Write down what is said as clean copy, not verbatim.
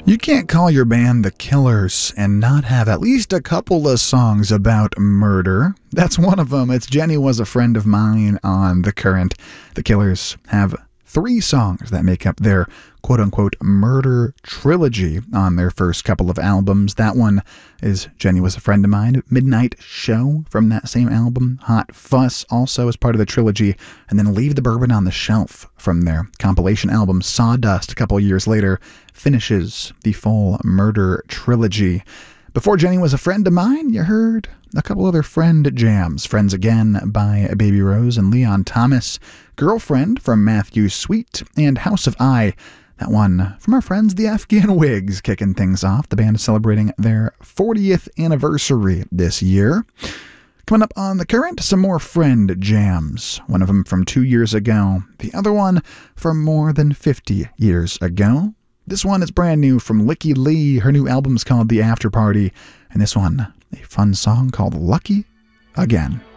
You can't call your band The Killers and not have at least a couple of songs about murder. That's one of them. It's Jenny Was a Friend of Mine on The Current. The Killers have 3 songs that make up their quote-unquote murder trilogy on their first couple of albums. That one is Jenny Was a Friend of Mine. Midnight Show from that same album. Hot Fuss also is part of the trilogy. And then Leave the Bourbon on the Shelf from their compilation album Sawdust a couple years later finishes the full murder trilogy. Before Jenny Was a Friend of Mine, you heard a couple other Friend jams. Friends Again by Baby Rose and Leon Thomas. Girlfriend from Matthew Sweet. And House of I, that one from our friends the Afghan Wigs, kicking things off. The band is celebrating their 40th anniversary this year. Coming up on The Current, some more Friend jams. One of them from 2 years ago. The other one from more than 50 years ago. This one is brand new from Lykke Li. Her new album's called The After Party. And this one, a fun song called Lucky Again.